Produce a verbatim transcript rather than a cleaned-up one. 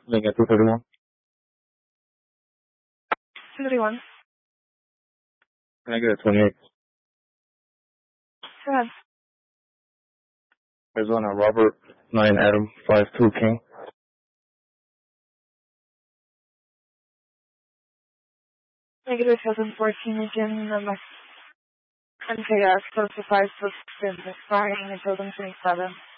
Negative two thirty-one. two thirty-one. Negative twenty-eight. Go ahead. Arizona Robert nine Adam five two King. Negative two thousand fourteen again, um, M K S, close to five six, expiring in two thousand twenty-seven.